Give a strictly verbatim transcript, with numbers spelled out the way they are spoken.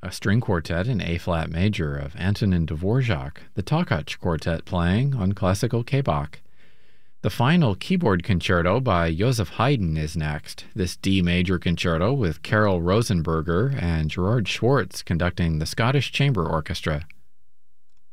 a string quartet in A-flat major of Antonin Dvorak, the Tokac Quartet playing on classical K Bach. The final keyboard concerto by Joseph Haydn is next, this D major concerto with Carol Rosenberger and Gerard Schwartz conducting the Scottish Chamber Orchestra.